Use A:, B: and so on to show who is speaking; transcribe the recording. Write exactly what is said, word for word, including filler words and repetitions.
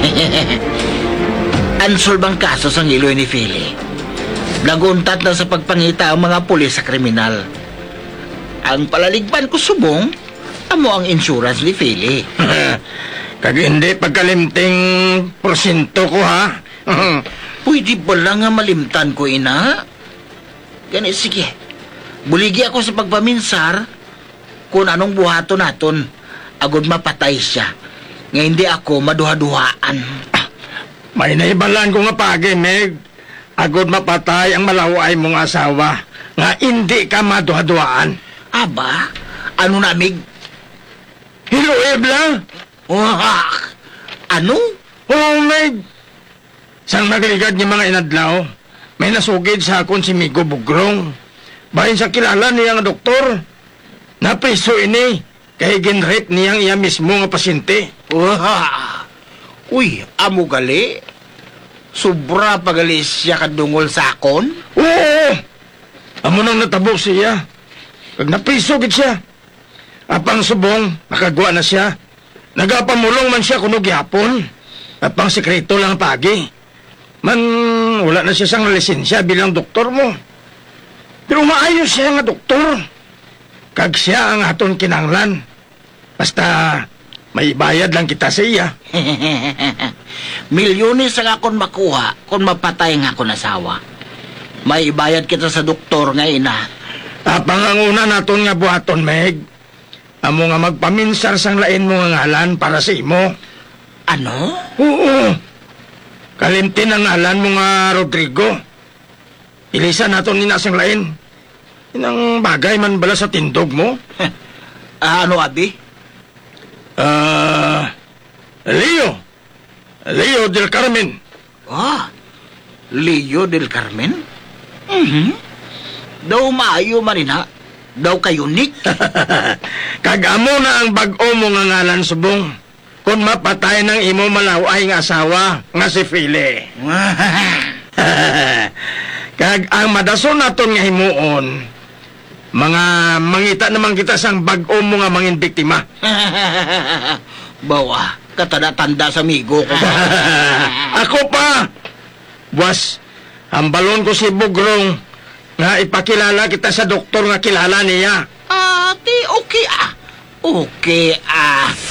A: Ansol bang kaso sa ngiloy ni Philly? Naguntat na sa pagpangita ang mga pulis sa kriminal. Ang palaligban ko subong, amo ang insurance ni Philly.
B: Kag hindi pagkalimting porsyento ko, ha?
A: Pwede ba lang nga malimtan ko, ina? Gani, sige. Buligi ako sa pagpaminsar kung anong buhato naton. Agod mapatay siya. Nga hindi ako maduha-duhaan.
B: May naibalan ko nga pagi, Meg. Agod mapatay ang malaway mong asawa. Nga hindi ka maduha-duhaan.
A: Aba, ano namig?
B: Hilo, Ebla?
A: Wah! Ano?
B: Oh, Meg. Sang nagligad niya mga inadlaw, may nasugid sa akon si Migo Bugrong. Bahin sa kilala niya nga doktor. Napriso ini, kay ginrape niyang iya mismo nga pasyente.
A: Wah! Uy, amo gali? Sobra pagali siya kadungol sa akon?
B: Oo! Amo nang natabo siya. Pag napriso gid siya. Apang subong, nakagwa na siya. Nagapamulong man siya kuno gyapon. Apang sekreto lang pagi. Man, wala na siya sang lisensya bilang doktor mo. Pero maayos siya nga doktor. Kag siya ang aton kinanglan. Basta, may bayad lang kita sa iya.
A: Milyones ang akon makuha kung mapatay ang akon asawa. May ibayad kita sa doktor nga ina.
B: Apang ang una naton nga buhaton, Meg. Amo nga magpaminsar sang lain mo nga ngalan para sa imo.
A: Ano?
B: Oo. Kalimtin ang ngalan mo nga Rodrigo. Ilisan naton nina sang lain. Inang bagay man bala sa tindog mo.
A: Ah, ano, abi?
B: Ah... Leo. Leo del Carmen.
A: Ah, Leo del Carmen? Mhm. Daw maayo man ina. Daw kayo, Nick.
B: Kagamo na ang bag-o mo nga ngalan subong. Kung mapatay ng imo malaway nga asawa nga si Philly. Kag ang madason naton nga himuon, mga mangita naman kita sang bag-o mo nga mangin biktima.
A: Bawa, katada-tanda sa migo ko.
B: Ako pa! Buwas, hambalon ko si Bugrong nga ipakilala kita sa doktor nga kilala niya.
A: Ate, okay ah. Okay ah.